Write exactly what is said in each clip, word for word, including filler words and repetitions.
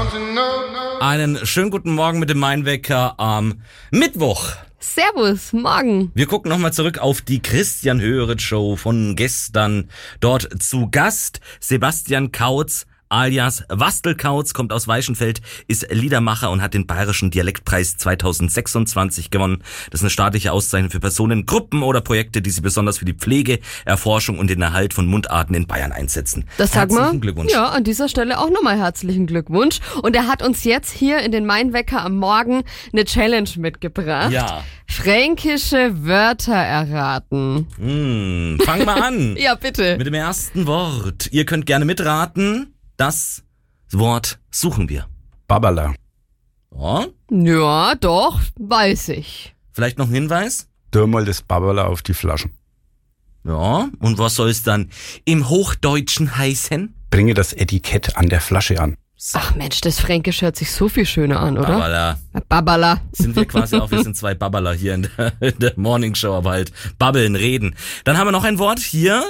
Einen schönen guten Morgen mit dem Mainwecker am Mittwoch. Servus, morgen. Wir gucken nochmal zurück auf die Christian Hörig Show von gestern. Dort zu Gast Sebastian Kautz alias Wastelkautz, kommt aus Weichenfeld, ist Liedermacher und hat den Bayerischen Dialektpreis zweitausendsechsundzwanzig gewonnen. Das ist eine staatliche Auszeichnung für Personen, Gruppen oder Projekte, die sich besonders für die Pflege, Erforschung und den Erhalt von Mundarten in Bayern einsetzen. Das sag mal. Herzlichen Glückwunsch. Ja, an dieser Stelle auch nochmal herzlichen Glückwunsch. Und er hat uns jetzt hier in den Mainwecker am Morgen eine Challenge mitgebracht. Ja. Fränkische Wörter erraten. Hm, fang mal an. Ja, bitte. Mit dem ersten Wort. Ihr könnt gerne mitraten. Das Wort suchen wir. Babala. Ja. Ja, doch, weiß ich. Vielleicht noch ein Hinweis? Tu mal das Babala auf die Flaschen. Ja. Und was soll es dann im Hochdeutschen heißen? Bringe das Etikett an der Flasche an. So. Ach Mensch, das Fränkisch hört sich so viel schöner an, oder? Babala. Babala. Sind wir quasi auch, wir sind zwei Babbaler hier in der, in der Morningshow, aber halt babbeln, reden. Dann haben wir noch ein Wort hier.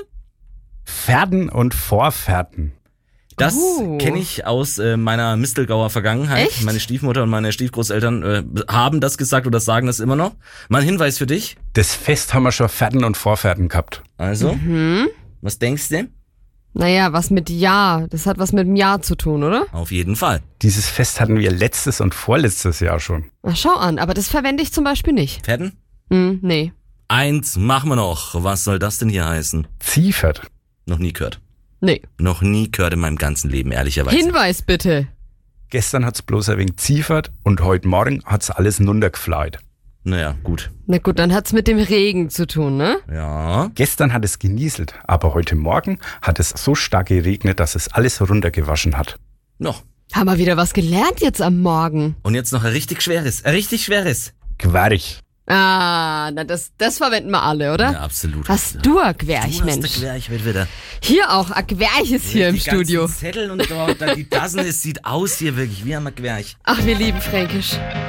Pferden und Vorpferden. Das Oh. kenne ich aus äh, meiner Mistelgauer Vergangenheit. Echt? Meine Stiefmutter und meine Stiefgroßeltern äh, haben das gesagt oder sagen das immer noch. Mal ein Hinweis für dich. Das Fest haben wir schon Pferden und Vorpferden gehabt. Also, Hm? was denkst du? Naja, was mit Ja. Das hat was mit dem Ja zu tun, oder? Auf jeden Fall. Dieses Fest hatten wir letztes und vorletztes Jahr schon. Ach, schau an, aber das verwende ich zum Beispiel nicht. Pferden? Hm, nee. Eins machen wir noch. Was soll das denn hier heißen? Ziefert. Noch nie gehört. Nee. Noch nie gehört in meinem ganzen Leben, ehrlicherweise. Hinweis bitte. Gestern hat's bloß ein wenig ziefert und heute Morgen hat's alles runtergefleit. Naja, gut. Na gut, dann hat's mit dem Regen zu tun, ne? Ja. Gestern hat es genieselt, aber heute Morgen hat es so stark geregnet, dass es alles runtergewaschen hat. Noch. Haben wir wieder was gelernt jetzt am Morgen. Und jetzt noch ein richtig schweres. Ein richtig schweres. Querch. Ah, na das, das verwenden wir alle, oder? Ja, absolut. Hast du ein Querch, Du hast Mensch? ein Querch wird wieder. Hier auch, ein Querch ist hier im die Studio. ganzen Zettel und dort, da die Tassen, es sieht aus hier wirklich wie ein Querch. Ach, wir lieben Fränkisch.